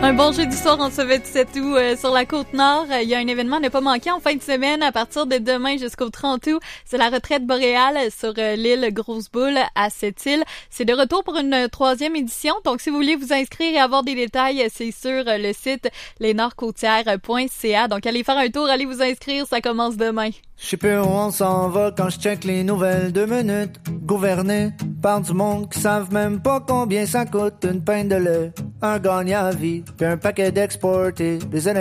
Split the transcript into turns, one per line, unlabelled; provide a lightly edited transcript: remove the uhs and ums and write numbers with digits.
Un bon jeudi soir en ce 27 août sur la Côte-Nord. Il y a un événement à ne pas manquer en fin de semaine à partir de demain jusqu'au 30 août. C'est la retraite boréale sur l'île Grosse-Boule à Sept-Îles. C'est de retour pour une 3e édition. Donc, si vous voulez vous inscrire et avoir des détails, c'est sur le site lesnordcotières.ca. Donc, allez faire un tour, allez vous inscrire. Ça commence demain.
Je sais plus où on s'en va quand je check les nouvelles 2 minutes. Gouverné par du monde qui savent même pas combien ça coûte une pinte de lait. Un gagnant à vie, puis un paquet d'exportés, des